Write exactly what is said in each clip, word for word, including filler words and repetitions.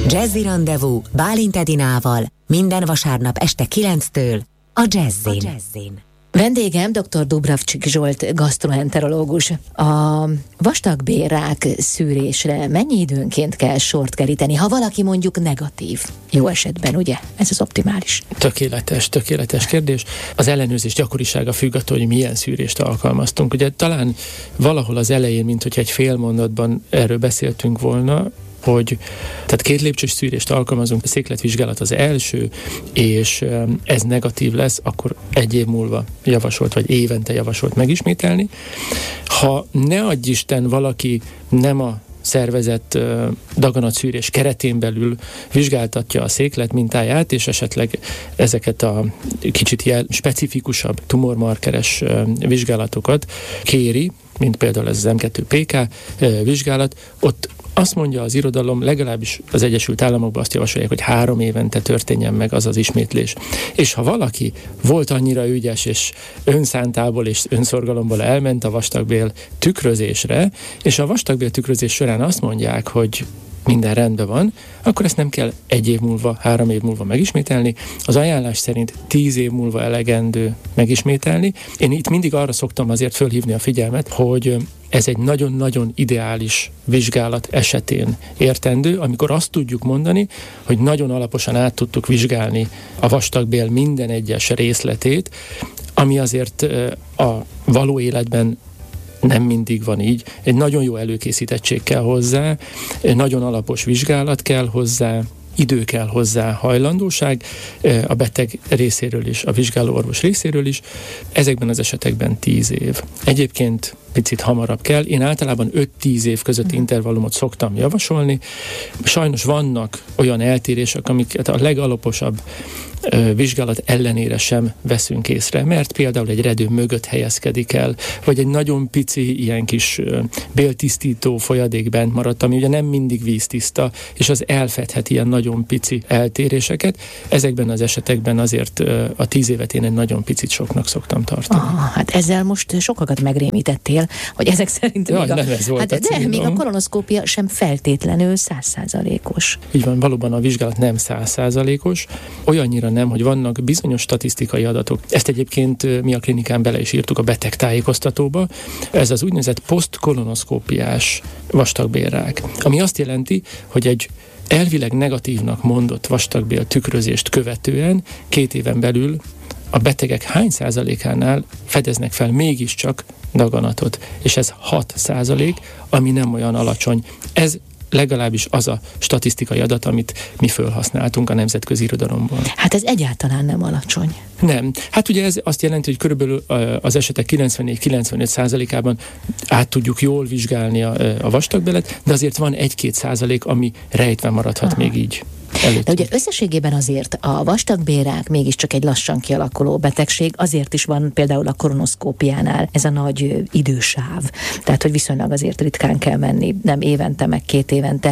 Jazzy Rendezvous Bálint Edinával minden vasárnap este kilenctől a Jazzin. A Jazzin. Vendégem dr. Dubravcsik Zsolt, gasztroenterológus. A vastagbélrák szűrésre mennyi időnként kell sort keríteni, ha valaki mondjuk negatív? Jó esetben, ugye? Ez az optimális. Tökéletes, tökéletes kérdés. Az ellenőrzés gyakorisága függ attól, hogy milyen szűrést alkalmaztunk. Ugye talán valahol az elején, mint hogy egy fél mondatban erről beszéltünk volna, hogy tehát két lépcsős szűrést alkalmazunk, a székletvizsgálat az első, és ez negatív lesz, akkor egy év múlva javasolt, vagy évente javasolt megismételni. Ha ne adj Isten valaki nem a szervezett daganatszűrés keretén belül vizsgáltatja a széklet mintáját, és esetleg ezeket a kicsit ilyen specifikusabb tumormarkeres vizsgálatokat kéri, mint például ez az em kettő pé ká vizsgálat, ott azt mondja az irodalom, legalábbis az Egyesült Államokban azt javasolják, hogy három évente történjen meg az az ismétlés. És ha valaki volt annyira ügyes, és önszántából és önszorgalomból elment a vastagbél tükrözésre, és a vastagbél tükrözés során azt mondják, hogy minden rendben van, akkor ezt nem kell egy év múlva, három év múlva megismételni. Az ajánlás szerint tíz év múlva elegendő megismételni. Én itt mindig arra szoktam azért fölhívni a figyelmet, hogy ez egy nagyon-nagyon ideális vizsgálat esetén értendő, amikor azt tudjuk mondani, hogy nagyon alaposan át tudtuk vizsgálni a vastagbél minden egyes részletét, ami azért a való életben nem mindig van így. Egy nagyon jó előkészítettség kell hozzá, egy nagyon alapos vizsgálat kell hozzá, idő kell hozzá, hajlandóság a beteg részéről is, a vizsgálóorvos részéről is. Ezekben az esetekben tíz év. Egyébként picit hamarabb kell. Én általában öt-tíz év közötti intervallumot szoktam javasolni. Sajnos vannak olyan eltérések, amiket a legalaposabb ö, vizsgálat ellenére sem veszünk észre, mert például egy redő mögött helyezkedik el, vagy egy nagyon pici ilyen kis ö, béltisztító folyadék bent maradt, ami ugye nem mindig víztiszta, és az elfedhet ilyen nagyon pici eltéréseket. Ezekben az esetekben azért ö, a tíz évet én egy nagyon picit soknak szoktam tartani. Aha, hát ezzel most sokakat megrémítettél, hogy ezek szerint Jaj, még, a, nem ez volt hát a de, még a kolonoszkópia sem feltétlenül százszázalékos. Így van, valóban a vizsgálat nem százszázalékos, olyannyira nem, hogy vannak bizonyos statisztikai adatok. Ezt egyébként mi a klinikán bele is írtuk a betegtájékoztatóba. Ez az úgynevezett posztkolonoszkópiás vastagbélrák, ami azt jelenti, hogy egy elvileg negatívnak mondott vastagbél tükrözést követően két éven belül a betegek hány százalékánál fedeznek fel mégiscsak daganatot, és ez hat százalék, ami nem olyan alacsony. Ez legalábbis az a statisztikai adat, amit mi fölhasználtunk a nemzetközi irodalomból. Hát ez egyáltalán nem alacsony. Nem. Hát ugye ez azt jelenti, hogy körülbelül az esetek kilencvennégy-kilencvenöt százalékában át tudjuk jól vizsgálni a, a vastagbelet, de azért van egy-két százalék, ami rejtve maradhat Aha. még így. Előtt. De ugye összességében azért a vastagbélrák mégiscsak egy lassan kialakuló betegség, azért is van például a kolonoszkópiánál ez a nagy idősáv. Tehát, hogy viszonylag azért ritkán kell menni, nem évente, meg két évente.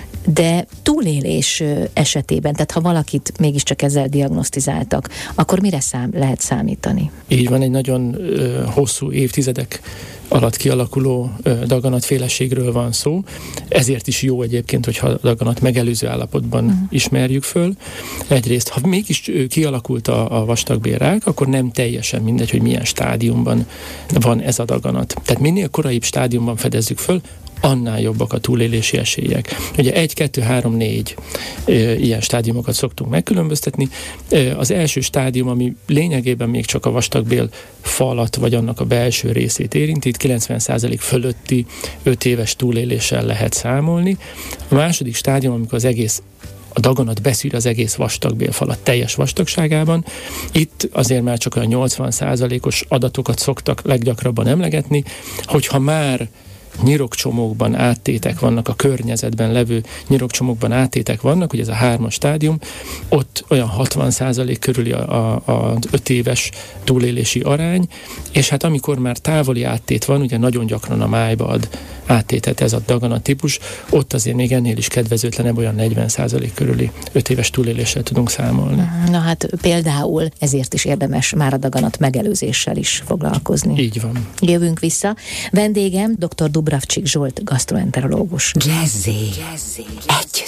De túlélés esetében, tehát ha valakit mégiscsak ezzel diagnosztizáltak, akkor mire szám, lehet számítani? Így van, egy nagyon ö, hosszú évtizedek alatt kialakuló ö, daganatféleségről van szó. Ezért is jó egyébként, hogyha a daganat megelőző állapotban uh-huh. ismerjük föl. Egyrészt, ha mégis ö, kialakult a, a vastagbélrák, akkor nem teljesen mindegy, hogy milyen stádiumban van ez a daganat. Tehát minél koraibb stádiumban fedezzük föl, annál jobbak a túlélési esélyek. Ugye egy, kettő, három, négy e, ilyen stádiumokat szoktunk megkülönböztetni. E, az első stádium, ami lényegében még csak a vastagbél falat, vagy annak a belső részét érinti, itt kilencven százalék fölötti öt éves túléléssel lehet számolni. A második stádium, amikor az egész a daganat beszűr az egész vastagbélfalat teljes vastagságában. Itt azért már csak olyan nyolcvan százalékos adatokat szoktak leggyakrabban emlegetni, hogyha már nyirokcsomókban áttétek vannak, a környezetben levő nyirokcsomókban áttétek vannak, ugye ez a hármas stádium, ott olyan hatvan százalék körüli a, a, a öt éves túlélési arány, és hát amikor már távoli áttét van, ugye nagyon gyakran a májba ad áttétet ez a daganat típus, ott azért még ennél is kedvezőtlenebb, olyan negyven százalék körüli öt éves túléléssel tudunk számolni. Na hát például ezért is érdemes már a daganat megelőzéssel is foglalkozni. Így van. Jövünk vissza. Vendégem dr. Dubravcsik Zsolt, gasztroenterológus. Jazzy. Jazzy. Együtt.